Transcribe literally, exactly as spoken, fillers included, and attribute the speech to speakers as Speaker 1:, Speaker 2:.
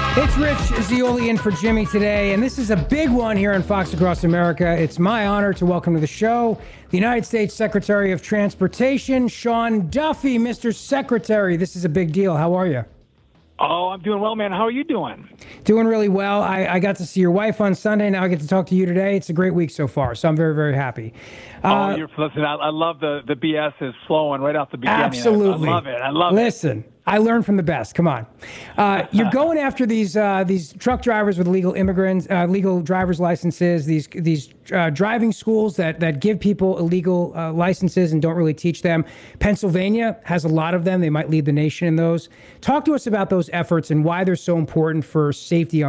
Speaker 1: It's Rich Zeoli in for Jimmy today, and this is a big one here on Fox Across America. It's my honor to welcome to the show the United States Secretary of Transportation, Sean Duffy. Mister Secretary, this is a big deal. How are you?
Speaker 2: Oh, I'm doing well, man. How are you doing?
Speaker 1: Doing really well. I, I got to see your wife on Sunday. Now I get to talk to you today. It's a great week so far, so I'm very, very happy.
Speaker 2: Uh, oh, you're listen. I, I love the the B S is flowing right off the beginning.
Speaker 1: Absolutely,
Speaker 2: I, I love it. I love
Speaker 1: listen, it. Listen, I learned from the best. Come on, uh, you're going after these uh, these truck drivers with legal immigrants, uh, legal driver's licenses. These these uh, driving schools that that give people illegal uh, licenses and don't really teach them. Pennsylvania has a lot of them. They might lead the nation in those. Talk to us about those efforts and why they're so important for safety on